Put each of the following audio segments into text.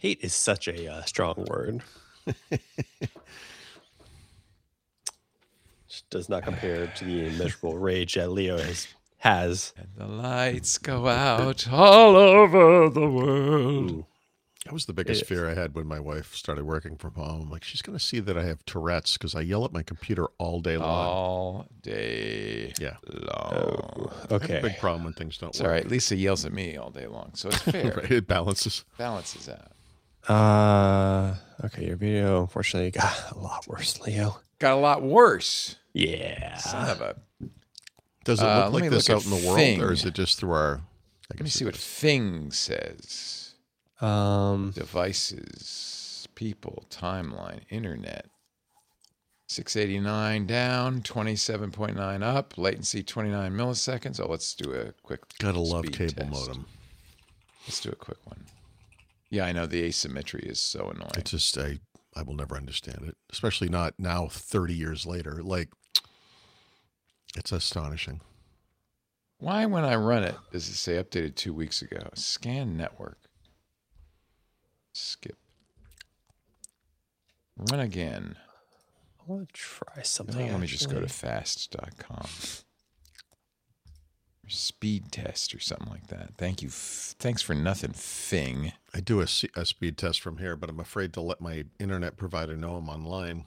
Hate is such a strong word. Just does not compare to the immeasurable rage that Leo has. And the lights go out all over the world. Ooh. That was the biggest fear I had when my wife started working from home. Like, she's going to see that I have Tourette's because I yell at my computer all day long. All day long. Okay. I have a big problem when things don't It's work. all right. Lisa yells at me all day long, so it's fair. Right, it balances. Balances out. Okay, your video unfortunately got a lot worse, Leo. Got a lot worse. Yeah. Son of a... Does it let look me like this look out at in the world, Fing. or is it just through our... Let me see what Fing says. Devices, people, timeline, internet. 689 down, 27.9 up, latency 29 milliseconds. Oh, let's do a quick Gotta love speed cable test. modem. Let's do a quick one. Yeah, I know the asymmetry is so annoying. It's just, I will never understand it, especially not now 30 years later. Like, it's astonishing. Why, when I run it, does it say updated 2 weeks ago? Scan network. Skip. Run again. I want to try something. Let me just go to fast.com. Speed test or something like that. Thank you. Thanks for nothing, Fing. I do a speed test from here, but I'm afraid to let my internet provider know I'm online.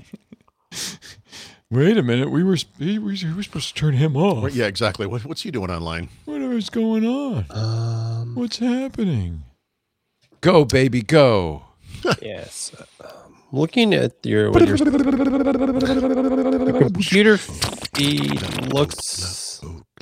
Wait a minute. We were supposed to turn him off. Well, yeah, exactly. What's he doing online? What is going on? What's happening? Go, baby, go. Yes. Looking at your computer feed looks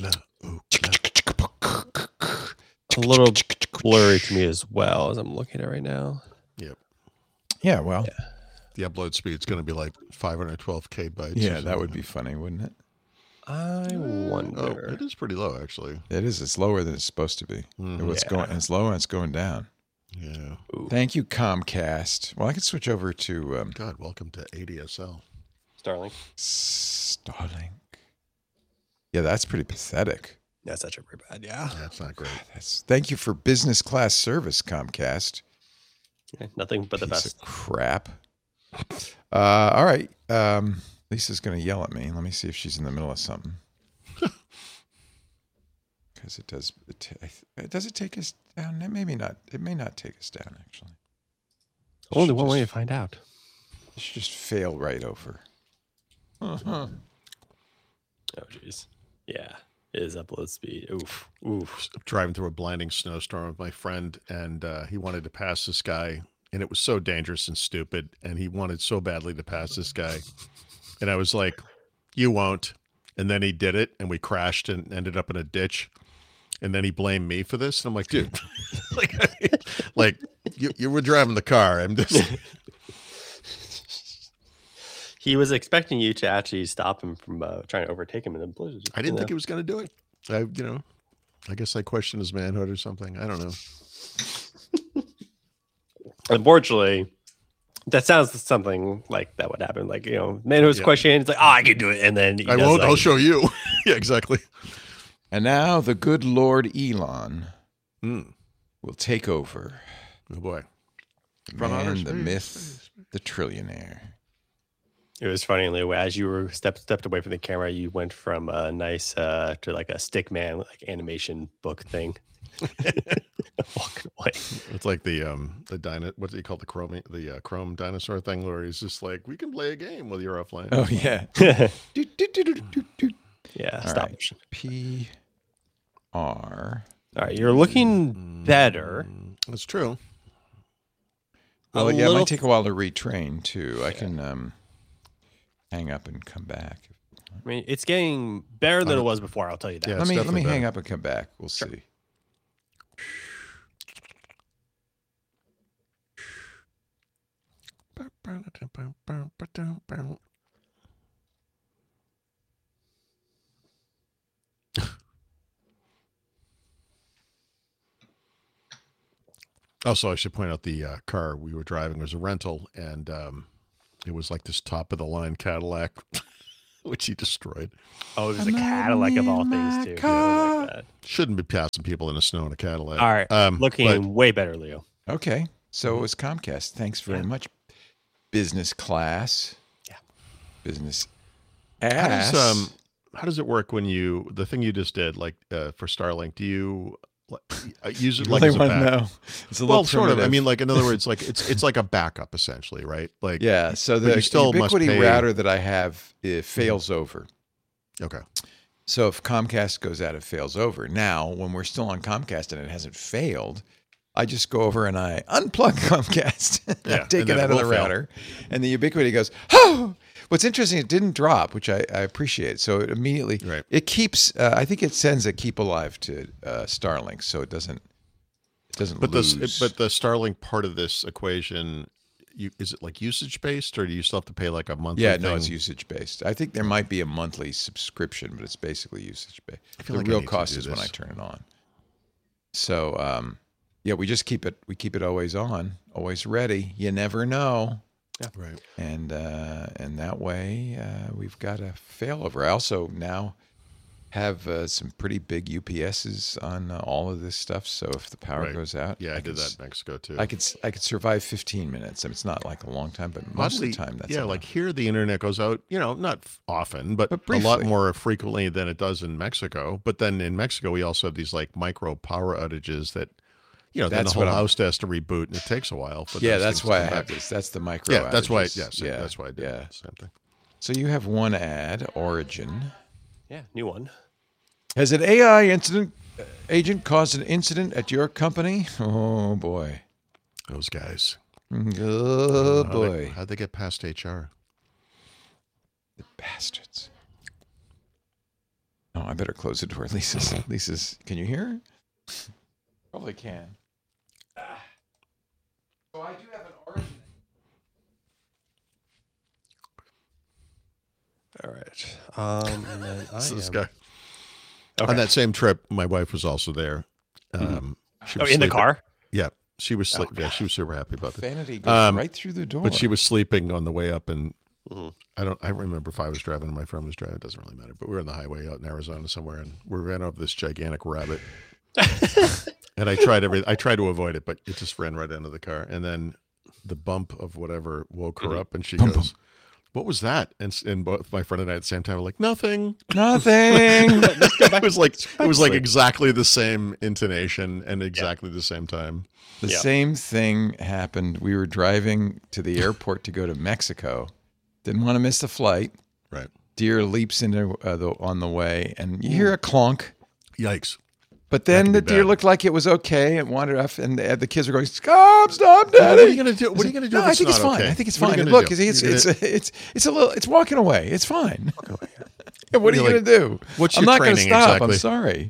a little blurry to me as well as I'm looking at it right now. Yep. Yeah, well. Yeah. The upload speed's going to be like 512 bytes. Yeah, that would be funny, wouldn't it? I wonder. Oh, it is pretty low, actually. It is. It's lower than it's supposed to be. It's lower and it's going down. Yeah. Ooh. Thank you, Comcast. Well, I can switch over to God, welcome to ADSL. Starlink. Starlink. Yeah, that's pretty pathetic. That's actually pretty bad. Yeah. That's not great. Thank you for business class service, Comcast. Yeah, nothing but the Piece best. of crap. All right. Lisa's going to yell at me. Let me see if she's in the middle of something. Because it does. Does it take us down? Maybe not. It may not take us down, actually. Only one way to find out. It should just fail right over. Uh-huh. Oh, jeez. Yeah. It is upload speed. Oof. Oof. Driving through a blinding snowstorm with my friend, and he wanted to pass this guy, and it was so dangerous and stupid, and he wanted so badly to pass this guy. And I was like, you won't. And then he did it, and we crashed and ended up in a ditch. And then he blamed me for this. And I'm like, dude, like you were driving the car. I'm just... He was expecting you to actually stop him from trying to overtake him in the blizzard. I didn't think he was going to do it. I guess I questioned his manhood or something. I don't know. Unfortunately, that sounds something like that would happen. Like, man who's questioning, it's like, I can do it. And then I won't. I'll show you. Yeah, exactly. And now the good Lord Elon will take over. Oh, boy. The man, the myth, the trillionaire. It was funny, Lou. As you were stepped away from the camera, you went from a nice to like a stick man, like animation book thing. Walking away. It's like the what do you call the Chrome dinosaur thing, where he's just like, we can play a game while you're offline. Oh yeah. Yeah. All Stop. right. PR. All right, you're looking better. That's true. Well, yeah, it might take a while to retrain too. I can hang up and come back. I mean, it's getting better than it was before. I'll tell you that. Yeah, let me definitely hang better. up and come back. We'll see. Also, I should point out the car we were driving was a rental, and it was like this top of the line Cadillac, which he destroyed. Oh, it was a Cadillac of all things, too. Like that. Shouldn't be passing people in the snow in a Cadillac. All right, looking way better, Leo. Okay. So it was Comcast. Thanks very much. Business class. Yeah. Business ass. How does it work when the thing you just did, like for Starlink, do you use it like as a backup? It's a little sort of. I mean, like in other words, like it's like a backup essentially, right? Like So the Ubiquiti router that I have, it fails over. Okay. So if Comcast goes out, it fails over. Now, when we're still on Comcast and it hasn't failed, I just go over and I unplug Comcast. I take it out of the router, and the Ubiquiti goes, oh! What's interesting, it didn't drop, which I appreciate. So it immediately, it keeps, I think it sends a keep alive to Starlink, so it doesn't lose. But the Starlink part of this equation, is it like usage based, or do you still have to pay like a monthly thing? No, it's usage based. I think there might be a monthly subscription, but it's basically usage based. The like real cost is when I turn it on. So, we just keep it always on, always ready. You never know. Yeah. Right. And that way we've got a failover. I also now have some pretty big UPSs on all of this stuff. So if the power goes out, I did that in Mexico too. I could survive 15 minutes. I mean, it's not like a long time, but most of the time that's enough. Like here the internet goes out, not often, but a lot more frequently than it does in Mexico. But then in Mexico we also have these like micro power outages that. Then the whole house has to reboot, and it takes a while. But that's why I have this. That's the micro. Yeah, that's why. Outages. That's why I did. Yeah, same thing. So you have one ad, Origin. Yeah, new one. Has an AI agent caused an incident at your company? Oh boy, those guys. Oh boy, how'd they get past HR? The bastards. Oh, I better close the door. Lisa's. Can you hear her? Probably can. So I do have an Origin. All right. And then this guy. Okay. On that same trip, my wife was also there. She was in the car? Yeah. She was sleeping. Yeah, she was super happy about that. Vanity goes right through the door. But she was sleeping on the way up, and I remember if I was driving or my friend was driving. It doesn't really matter. But we were on the highway out in Arizona somewhere, and we ran over this gigantic rabbit. And I tried to avoid it, but it just ran right into the car. And then the bump of whatever woke her up, and she goes, "What was that?" And both my friend and I at the same time were like, "Nothing." It was like exactly the same intonation and exactly the same time. The same thing happened. We were driving to the airport to go to Mexico. Didn't want to miss the flight. Right. Deer leaps into on the way, and you hear a clonk. Yikes. But then the deer looked like it was okay and wandered off, and the kids were going, "Stop, Daddy!" What are you going to do? What are you going to do? No, I think it's fine. Okay? I think it's fine. Look, it's walking away. It's fine. What are you going to do? What's your I'm not going to training stop. exactly? I'm sorry.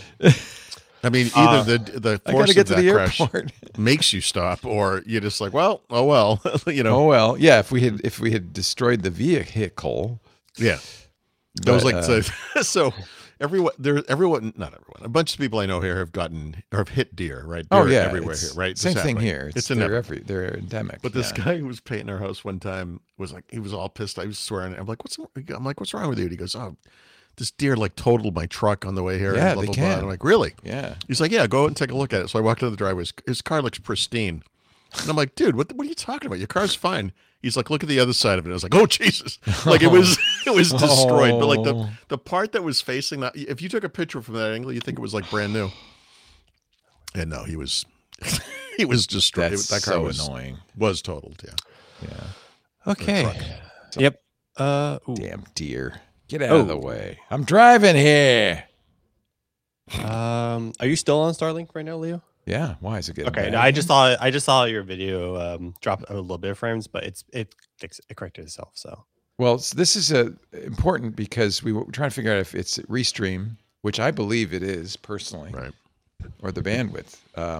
I mean, either the force of that crash makes you stop, or you're just like, well, oh well, Oh well, yeah. If we had destroyed the vehicle, yeah. That was like so. Everyone, not everyone. A bunch of people I know here have hit deer, right? Deer everywhere here, right? Same thing here. They're endemic. But this guy who was painting our house one time was like, he was all pissed. I was swearing. I'm like, what's wrong with you? And he goes, oh, this deer like totaled my truck on the way here. Yeah, and blah, they blah, can. blah. And I'm like, really? Yeah. He's like, yeah, go out and take a look at it. So I walked into the driveway. His car looks pristine. And I'm like, dude, what are you talking about? Your car's fine. He's like, look at the other side of it. I was like, oh Jesus! Like it was destroyed. But like the part that was facing that, if you took a picture from that angle, you think it was like brand new. And no, he was destroyed. That car was annoying. Was totaled. Yeah. Okay. Yep. Damn deer! Get out of the way. I'm driving here. Are you still on Starlink right now, Leo? Yeah. Why is it getting bad? No, I just saw your video drop a little bit of frames, but it corrected itself. So this is important because we were trying to figure out if it's Restream, which I believe it is personally, right, or the bandwidth.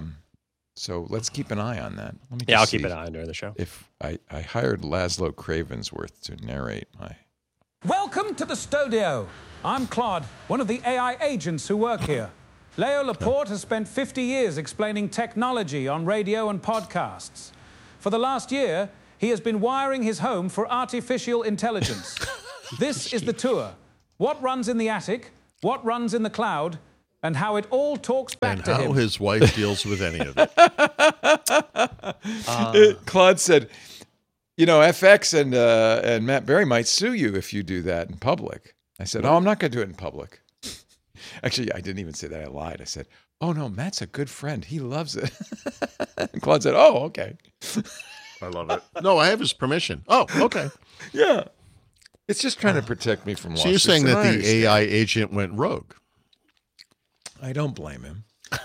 So let's keep an eye on that. I'll keep an eye on during the show. If I hired Laszlo Cravensworth to narrate my. Welcome to the studio. I'm Claude, one of the AI agents who work here. Leo Laporte has spent 50 years explaining technology on radio and podcasts. For the last year, he has been wiring his home for artificial intelligence. This is the tour. What runs in the attic, what runs in the cloud, and how it all talks back to him. And how his wife deals with any of it. Claude said, FX and Matt Berry might sue you if you do that in public. I said, I'm not going to do it in public. Actually, I didn't even say that. I lied. I said, oh, no, Matt's a good friend. He loves it. And Claude said, oh, okay. I love it. No, I have his permission. Oh, okay. Yeah. It's just trying to protect me from lawsuits. So you're saying that the AI agent went rogue? I don't blame him.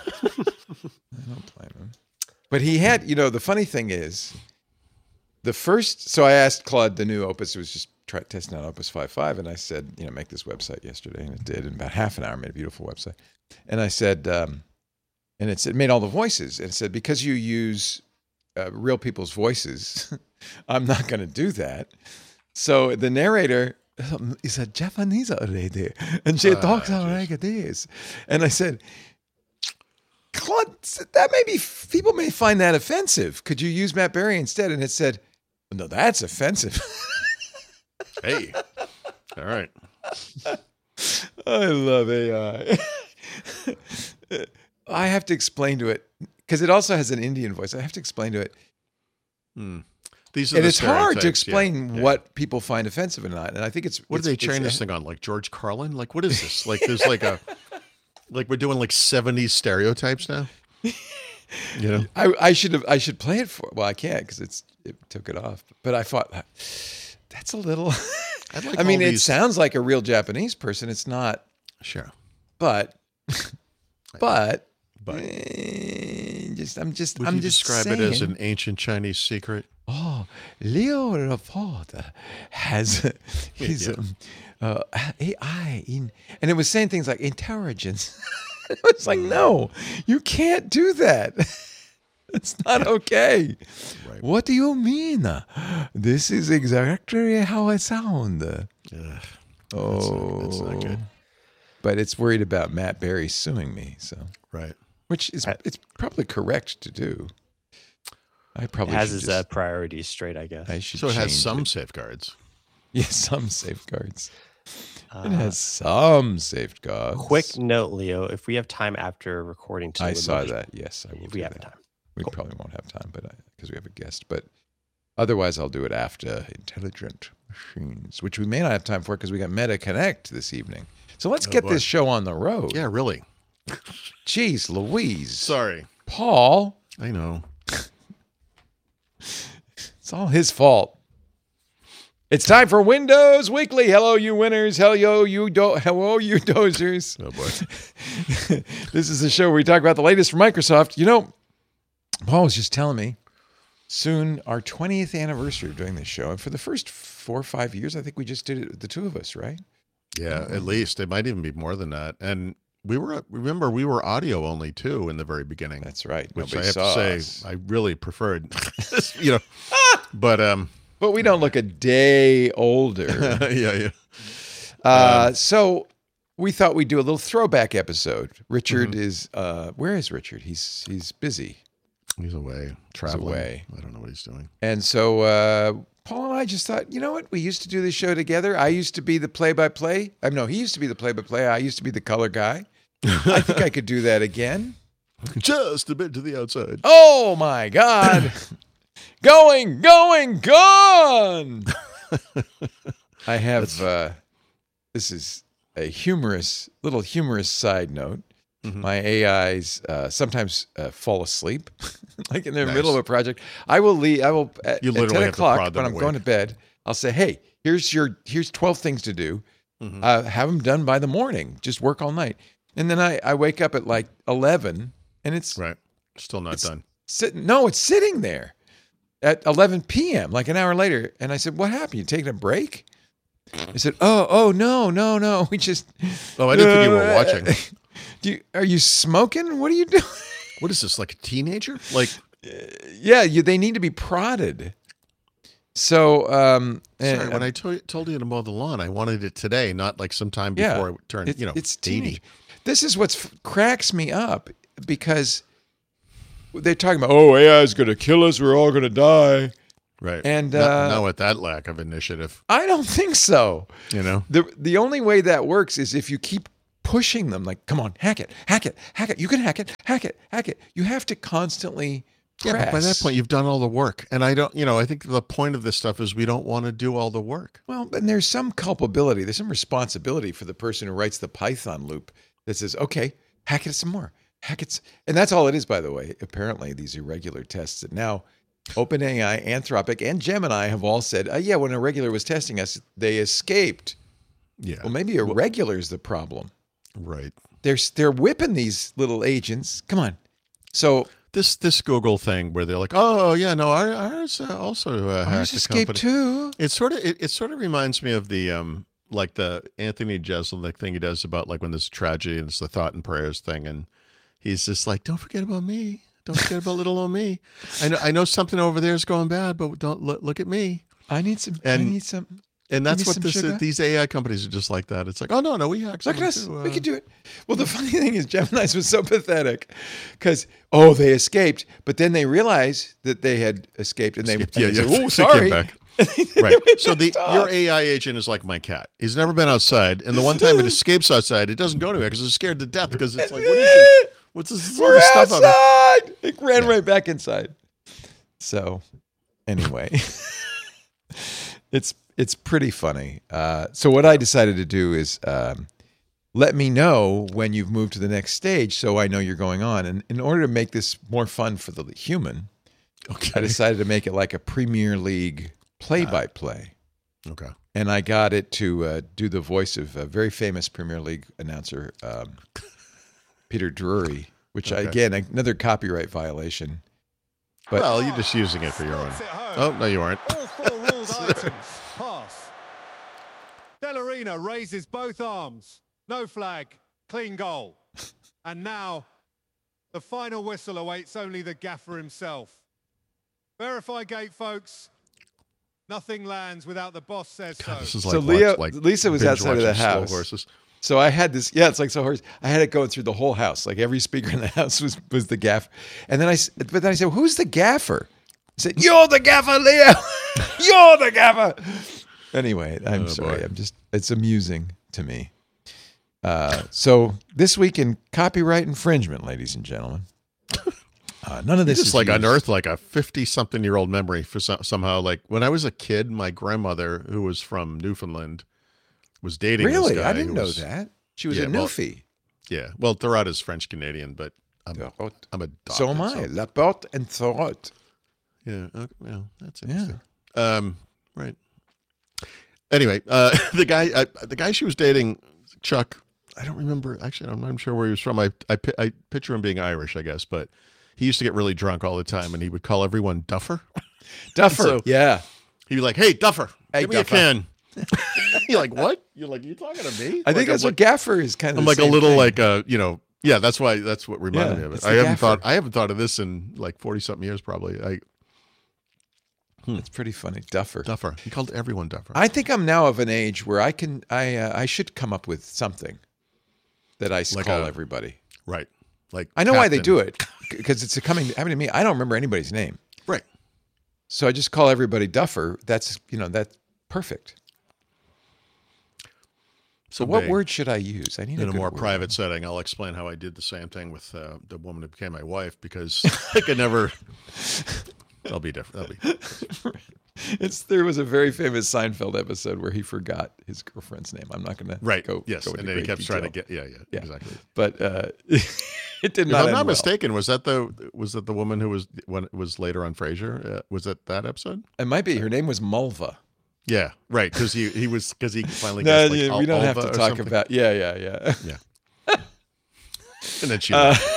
But he had, the funny thing is, so I asked Claude, the new Opus, was just testing out Opus 5.5, and I said, make this website yesterday, and it did. In about half an hour, made a beautiful website. And I said, and it made all the voices, and it said, because you use real people's voices, I'm not going to do that. So the narrator is a Japanese lady, and she talks like this. And I said, Claude, that people may find that offensive. Could you use Matt Berry instead? And it said, no, that's offensive. Hey, all right. I love AI. I have to explain to it, because it also has an Indian voice. I have to explain to it. These are and the it's hard to stereotypes, explain what people find offensive or not. And I think it's... What do they train this thing on? Like George Carlin? Like, what is this? Like, there's like we're doing like 70s stereotypes now? I should play it for... Well, I can't because it took it off. But I thought, that's a little... it sounds like a real Japanese person. It's not... Sure. But... Would I'm just describe saying, it as an ancient Chinese secret? Oh, Leo Laporte has his AI and it was saying things like intelligence. It's like, no, you can't do that. It's not okay. Right. What do you mean? This is exactly how it sounds. That's not good. But it's worried about Matt Berry suing me. So right. Which is it's probably correct to do. I probably has his priorities straight, I guess. So it has some safeguards. Yes, some safeguards. It has some safeguards. Quick note, Leo, if we have time after recording today. I saw that. Yes, I will. If we have time. We probably won't have time, but because we have a guest. But otherwise, I'll do it after Intelligent Machines, which we may not have time for because we got Meta Connect this evening. So let's get this show on the road. Yeah, really. Jeez Louise. Sorry. Paul. I know. It's all his fault. It's time for Windows Weekly. Hello, you winners. Hello, you dozers. Oh, boy. This is the show where we talk about the latest from Microsoft. Paul was just telling me, soon our 20th anniversary of doing this show. And for the first 4 or 5 years, I think we just did it with the two of us, right? Yeah, at least. It might even be more than that. And we were audio only too in the very beginning. That's right. Which Nobody I have to say I really preferred. But we don't look a day older. Yeah. So we thought we'd do a little throwback episode. Richard is where is Richard? He's busy. He's away. Traveling. I don't know what he's doing. And so Paul and I just thought, you know what? We used to do this show together. I used to be the play-by-play. He used to be the play-by-play. I used to be the color guy. I think I could do that again. Just a bit to the outside. Oh, my God. Going, gone. I have, this is a little humorous side note. Mm-hmm. My AIs sometimes fall asleep, like in the middle of a project. I will leave. At 10 o'clock when I'm going to bed, I'll say, "Hey, here's 12 things to do. Mm-hmm. Have them done by the morning. Just work all night." And then I wake up at like 11, and it's still not done. It's sitting there at 11 p.m. like an hour later. And I said, "What happened? You taking a break?" I said, "Oh no. We just." Oh, I didn't think you were watching. Are you smoking? What are you doing? What is this, like a teenager? Like, they need to be prodded. So, sorry, when I told you to mow the lawn, I wanted it today, not like sometime before I turned, it's 80. Teenage. This is what cracks me up because they're talking about, AI is going to kill us. We're all going to die. Right. And not with that lack of initiative. I don't think so. The only way that works is if you keep pushing them, like, come on, hack it. You can hack it. You have to constantly press. Yeah, but by that point, you've done all the work. And I think the point of this stuff is we don't want to do all the work. Well, and there's some culpability. There's some responsibility for the person who writes the Python loop that says, okay, hack it some more. Hack it. And that's all it is, by the way. Apparently, these irregular tests that now OpenAI, Anthropic, and Gemini have all said, yeah, when Irregular was testing us, they escaped. Yeah. Well, maybe Irregular is the problem. Right. They're whipping these little agents. Come on. So this Google thing where they're like, oh yeah, no, ours also hacked the escaped company too. It sort of reminds me of the like the Anthony Jeselnik thing he does about like when there's a tragedy and it's the thought and prayers thing, and he's just like, don't forget about me. Don't forget about little old me. I know something over there is going bad, but don't look at me. I need some. And that's what these AI companies are just like that. It's like, oh, no, we hacked. Look at us. We can do it. Well, the funny thing is Gemini's was so pathetic because, they escaped. But then they realized that they had escaped and they said, oh, sorry. Right. So your AI agent is like my cat. He's never been outside. And the one time it escapes outside, it doesn't go anywhere because it's scared to death because it's like, what is this? What's this We're stuff outside. It ran right back inside. So anyway, it's pretty funny. So what I decided to do is let me know when you've moved to the next stage so I know you're going on. And in order to make this more fun for the human, I decided to make it like a Premier League play-by-play. Okay. And I got it to do the voice of a very famous Premier League announcer, Peter Drury, which, again, another copyright violation. But, well, you're just using it for your own. Oh, no, you aren't. All four ruled items. Pass. Dellarina raises both arms. No flag. Clean goal. And now, the final whistle awaits only the gaffer himself. Verify gate, folks. Nothing lands without the boss says so. This is like Lisa was outside of the house. Horses. So I had this, it's like so horse. I had it going through the whole house. Like every speaker in the house was the gaffer. And then I said, who's the gaffer? I said, you're the gaffer, Leo. You're the gaffer. Anyway, I'm sorry. Boy. It's amusing to me. So this week in copyright infringement, ladies and gentlemen. None of this just is like used. unearthed like a 50-something-year-old memory for somehow. Like when I was a kid, my grandmother, who was from Newfoundland, was dating this Really? guy. I didn't know that. She was a newfie. Well, Thorot is French-Canadian, but I'm adopted. So am I. Laporte and Thorot. Yeah. Okay, well, that's interesting. Yeah. Right. Anyway, the guy she was dating, Chuck, I don't remember. Actually, I'm not sure where he was from. I picture him being Irish, I guess, but he used to get really drunk all the time, and he would call everyone Duffer. Duffer, so yeah. He'd be like, "Hey, Duffer, hey, give me a can." You're like, "What?" You're like, "You talking to me?" I think that's what gaffer is kind of. I'm like a little thing. Yeah. That's what reminded me of it. I haven't thought of this in like 40-something years, probably. It's pretty funny, Duffer. Duffer. He called everyone Duffer. I think I'm now of an age where I should come up with something that I call everybody. Right. Like I know why they do it because it's happening to me. I don't remember anybody's name. Right. So I just call everybody Duffer. That's perfect. So what word should I use? I need in a more word. Private setting. I'll explain how I did the same thing with the woman who became my wife because I could never. That'll be different. There was a very famous Seinfeld episode where he forgot his girlfriend's name. I'm not going to go. Yes, go and then he kept trying to get. Yeah, exactly. But it did not. If I'm not mistaken, was that the woman who was later on Frasier? Was it that episode? It might be. Her name was Mulva. Yeah, right. Because he finally. No, guessed, we don't have to talk about. Yeah. And then she.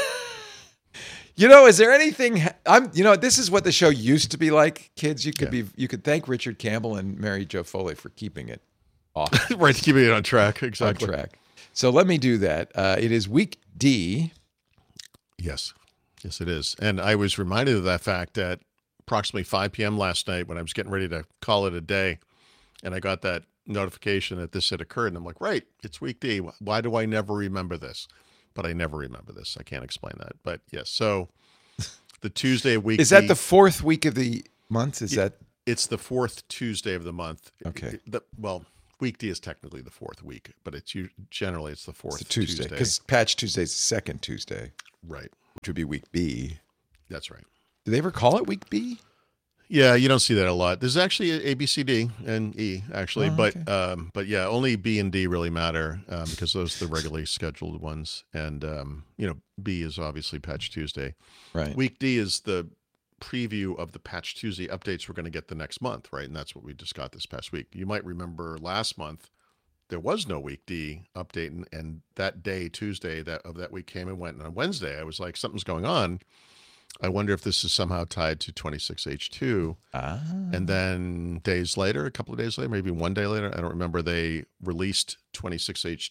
Is there anything? This is what the show used to be like. Kids, you could thank Richard Campbell and Mary Jo Foley for keeping it off. Right, keeping it on track. Exactly. On track. So let me do that. It is week D. Yes, it is. And I was reminded of that fact at approximately 5 p.m. last night when I was getting ready to call it a day, and I got that notification that this had occurred, and I'm like, right, it's week D. Why do I never remember this? But I never remember this. I can't explain that. But yes, so the Tuesday week. Is that the fourth week of the month? It's the fourth Tuesday of the month. Okay. Week D is technically the fourth week, but generally it's the fourth Tuesday. Because Patch Tuesday is the second Tuesday. Right. Which would be week B. That's right. Do they ever call it week B? Yeah, you don't see that a lot. There's actually A, B, C, D, and E actually, but yeah, only B and D really matter because those are the regularly scheduled ones, and B is obviously Patch Tuesday. Right. Week D is the preview of the Patch Tuesday updates we're going to get the next month, right? And that's what we just got this past week. You might remember last month there was no Week D update, and that day, Tuesday, of that week came and went, and on Wednesday I was like, something's going on. I wonder if this is somehow tied to 26H2. And then a couple of days later, maybe one day later, I don't remember, they released 26H2